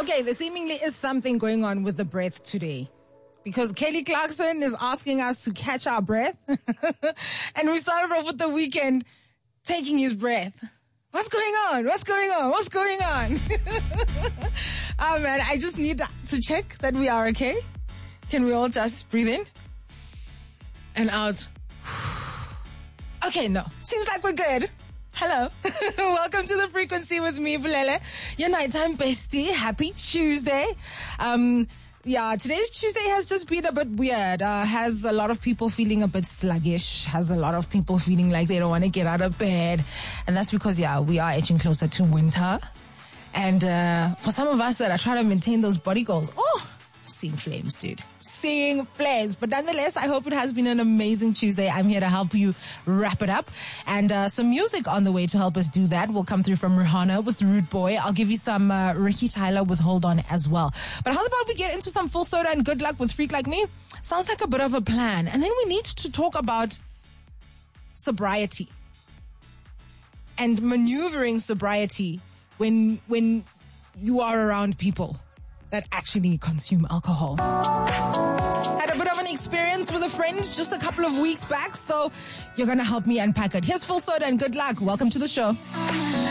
Okay, there seemingly is something going on with the breath today. Because Kelly Clarkson is asking us to catch our breath. And we started off with the weekend taking his breath. What's going on? What's going on? What's going on? Oh man, I just need to check that we are okay. Can we all just breathe in and out? Okay, no. Seems like we're good. Hello. Welcome to The Frequency with me, Bulele, your nighttime bestie. Happy Tuesday. Today's Tuesday has just been a bit weird. Has a lot of people feeling a bit sluggish. Has a lot of people feeling like they don't want to get out of bed. And that's because, we are edging closer to winter. And for some of us that are trying to maintain those body goals, seeing flames, dude. Seeing flames. But nonetheless, I hope it has been an amazing Tuesday. I'm here to help you wrap it up. And some music on the way to help us do that will come through from Rihanna with Rude Boy. I'll give you some Ricky Tyler with Hold On as well. But how's about we get into some Full Soda and Good Luck with Freak Like Me? Sounds like a bit of a plan. And then we need to talk about sobriety and maneuvering sobriety when you are around people that actually consume alcohol. Had a bit of an experience with a friend just a couple of weeks back, so you're gonna help me unpack it. Here's Full Soda and Good Luck. Welcome to the show.